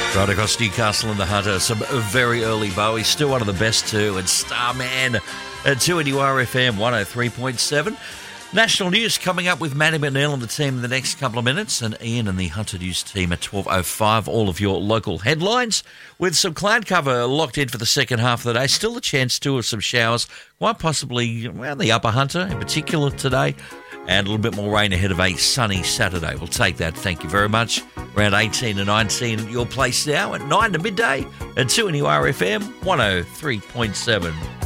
Right across Newcastle and the Hunter, some very early Bowie, still one of the best too, and Starman at 2NURFM 103.7. National news coming up with Matty McNeil and the team in the next couple of minutes, and Ian and the Hunter News team at 12.05, all of your local headlines, with some cloud cover locked in for the second half of the day. Still a chance too of some showers, quite possibly around the Upper Hunter in particular today, and a little bit more rain ahead of a sunny Saturday. We'll take that, thank you very much. Around 18 to 19 at your place now, at 9 to midday at 2NURFM 103.7.